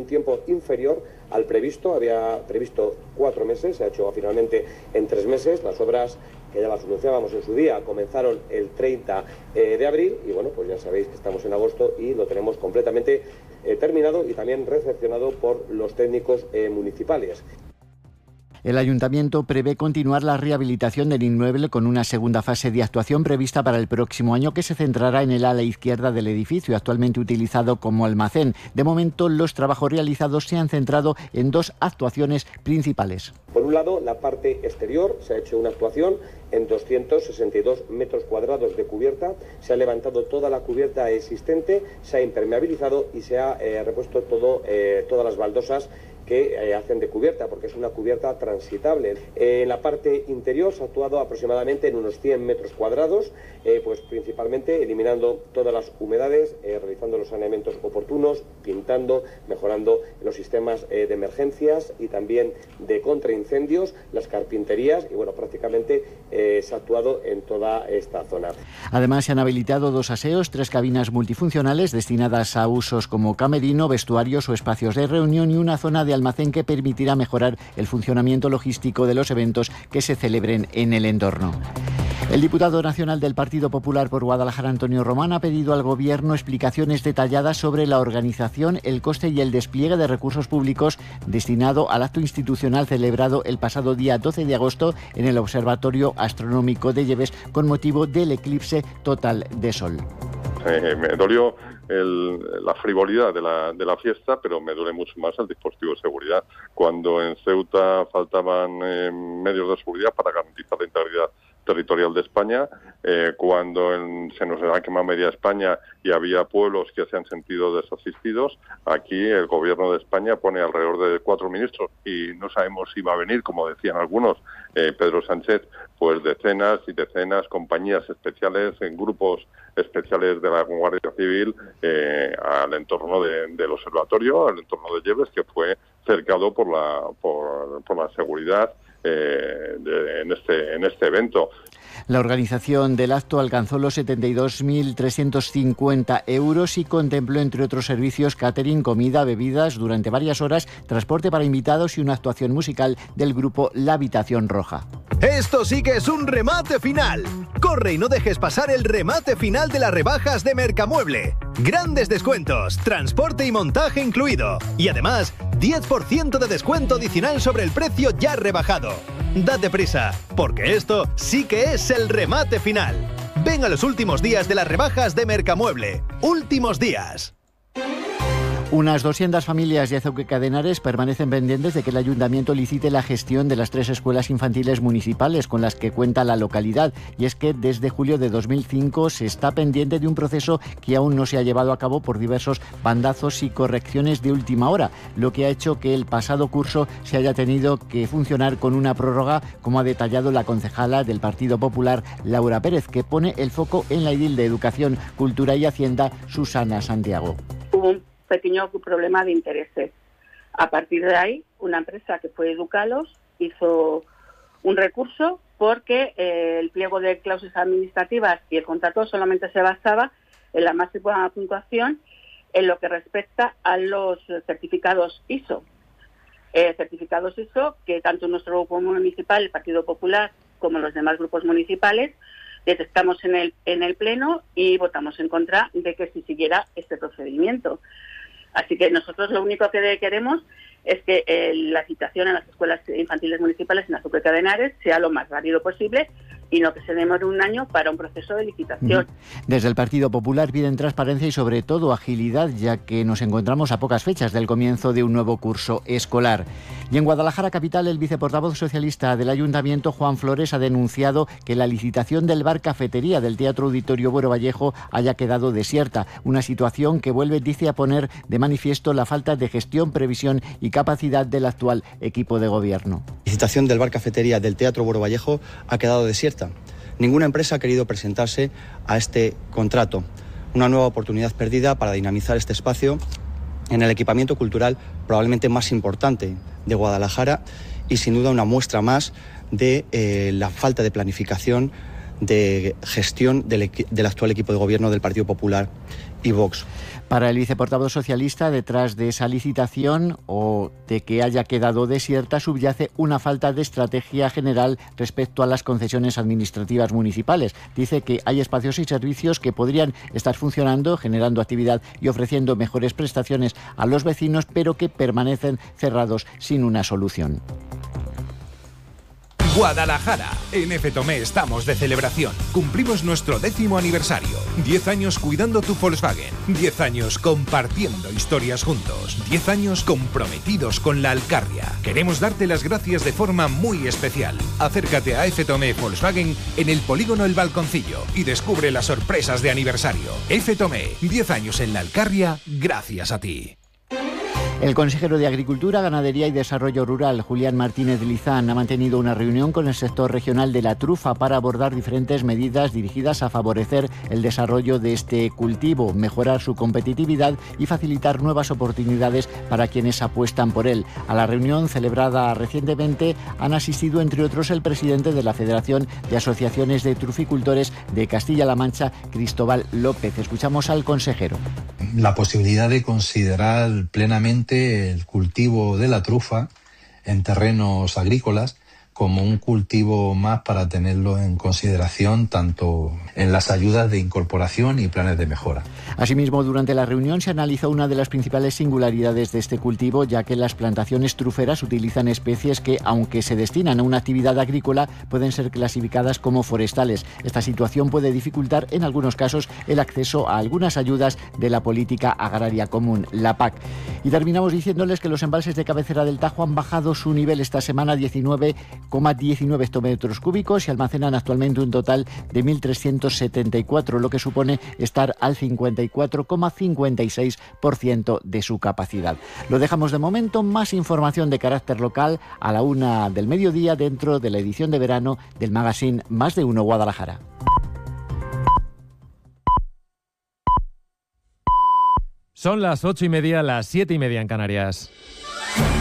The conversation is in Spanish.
un tiempo inferior al previsto. Había previsto 4 meses, se ha hecho finalmente en 3 meses. Las obras, que ya las anunciábamos en su día, comenzaron el 30 de abril y bueno, pues ya sabéis que estamos en agosto y lo tenemos completamente terminado y también recepcionado por los técnicos municipales. El Ayuntamiento prevé continuar la rehabilitación del inmueble con una segunda fase de actuación prevista para el próximo año, que se centrará en el ala izquierda del edificio, actualmente utilizado como almacén. De momento, los trabajos realizados se han centrado en 2 actuaciones principales. Por un lado, la parte exterior, se ha hecho una actuación en 262 metros cuadrados de cubierta, se ha levantado toda la cubierta existente, se ha impermeabilizado y se ha repuesto todas las baldosas que hacen de cubierta, porque es una cubierta transitable. En la parte interior se ha actuado aproximadamente en unos 100 metros cuadrados, pues principalmente eliminando todas las humedades, realizando los saneamientos oportunos, pintando, mejorando los sistemas de emergencias y también de contraincendios, las carpinterías y bueno, prácticamente se ha actuado en toda esta zona. Además, se han habilitado 2 aseos, 3 cabinas multifuncionales destinadas a usos como camerino, vestuarios o espacios de reunión y una zona de almacén que permitirá mejorar el funcionamiento logístico de los eventos que se celebren en el entorno. El diputado nacional del Partido Popular por Guadalajara, Antonio Román, ha pedido al Gobierno explicaciones detalladas sobre la organización, el coste y el despliegue de recursos públicos destinado al acto institucional celebrado el pasado día 12 de agosto en el Observatorio Astronómico de Lleves con motivo del eclipse total de Sol. Me dolió la frivolidad de la fiesta, pero me duele mucho más el dispositivo de seguridad. Cuando en Ceuta faltaban medios de seguridad para garantizar la integridad territorial de España, cuando se nos ha quemado media España y había pueblos que se han sentido desasistidos, aquí el Gobierno de España pone alrededor de 4 ministros y no sabemos si va a venir, como decían algunos, Pedro Sánchez, pues decenas y decenas, compañías especiales, en grupos especiales de la Guardia Civil al entorno del observatorio, al entorno de Lleves, que fue cercado por la seguridad en este evento. La organización del acto alcanzó los 72.350 euros y contempló, entre otros servicios, catering, comida, bebidas durante varias horas, transporte para invitados y una actuación musical del grupo La Habitación Roja. Esto sí que es un remate final. Corre y no dejes pasar el remate final de las rebajas de Mercamueble. Grandes descuentos, transporte y montaje incluido. Y además, 10% de descuento adicional sobre el precio ya rebajado. Date prisa, porque esto sí que es el remate final. Ven a los últimos días de las rebajas de Mercamueble. Últimos días. Unas 200 familias de Azoque de Henares permanecen pendientes de que el Ayuntamiento licite la gestión de las 3 escuelas infantiles municipales con las que cuenta la localidad. Y es que desde julio de 2005 se está pendiente de un proceso que aún no se ha llevado a cabo por diversos bandazos y correcciones de última hora, lo que ha hecho que el pasado curso se haya tenido que funcionar con una prórroga, como ha detallado la concejala del Partido Popular, Laura Pérez, que pone el foco en la edil de Educación, Cultura y Hacienda, Susana Santiago. Hubo un pequeño problema de intereses. A partir de ahí, una empresa que fue Educalos hizo un recurso porque el pliego de cláusulas administrativas y el contrato solamente se basaba en la máxima puntuación en lo que respecta a los certificados ISO. Certificados ISO que tanto nuestro grupo municipal, el Partido Popular, como los demás grupos municipales, detectamos en el Pleno y votamos en contra de que se siguiera este procedimiento. Así que nosotros lo único que queremos es que la citación en las escuelas infantiles municipales en Azoque de Henares sea lo más rápido posible y no que se demore un año para un proceso de licitación. Desde el Partido Popular piden transparencia y sobre todo agilidad, ya que nos encontramos a pocas fechas del comienzo de un nuevo curso escolar. Y en Guadalajara capital, el viceportavoz socialista del Ayuntamiento, Juan Flores, ha denunciado que la licitación del bar cafetería del Teatro Auditorio Buero Vallejo haya quedado desierta, una situación que vuelve, dice, a poner de manifiesto la falta de gestión, previsión y capacidad del actual equipo de gobierno. La licitación del bar cafetería del Teatro Buero Vallejo ha quedado desierta. Ninguna empresa ha querido presentarse a este contrato. Una nueva oportunidad perdida para dinamizar este espacio en el equipamiento cultural probablemente más importante de Guadalajara y sin duda una muestra más de la falta de planificación de gestión del actual equipo de gobierno del Partido Popular y Vox. Para el viceportavoz socialista, detrás de esa licitación o de que haya quedado desierta, subyace una falta de estrategia general respecto a las concesiones administrativas municipales. Dice que hay espacios y servicios que podrían estar funcionando, generando actividad y ofreciendo mejores prestaciones a los vecinos, pero que permanecen cerrados sin una solución. Guadalajara. En FTOME estamos de celebración. Cumplimos nuestro 10º aniversario. 10 años cuidando tu Volkswagen. 10 años compartiendo historias juntos. 10 años comprometidos con la Alcarria. Queremos darte las gracias de forma muy especial. Acércate a FTOME Volkswagen en el polígono El Balconcillo y descubre las sorpresas de aniversario. FTOME, 10 años en la Alcarria, gracias a ti. El consejero de Agricultura, Ganadería y Desarrollo Rural, Julián Martínez Lizán, ha mantenido una reunión con el sector regional de la trufa para abordar diferentes medidas dirigidas a favorecer el desarrollo de este cultivo, mejorar su competitividad y facilitar nuevas oportunidades para quienes apuestan por él. A la reunión celebrada recientemente han asistido, entre otros, el presidente de la Federación de Asociaciones de Truficultores de Castilla-La Mancha, Cristóbal López. Escuchamos al consejero. La posibilidad de considerar plenamente el cultivo de la trufa en terrenos agrícolas como un cultivo más para tenerlo en consideración tanto en las ayudas de incorporación y planes de mejora. Asimismo, durante la reunión se analizó una de las principales singularidades de este cultivo, ya que las plantaciones truferas utilizan especies que, aunque se destinan a una actividad agrícola, pueden ser clasificadas como forestales. Esta situación puede dificultar, en algunos casos, el acceso a algunas ayudas de la Política Agraria Común, la PAC. Y terminamos diciéndoles que los embalses de cabecera del Tajo han bajado su nivel esta semana 19,19 hectómetros cúbicos y almacenan actualmente un total de 1.374, lo que supone estar al 54,56% de su capacidad. Lo dejamos de momento. Más información de carácter local a la 1 del mediodía dentro de la edición de verano del magazine Más de Uno Guadalajara. Son las 8:30, las 7:30 en Canarias.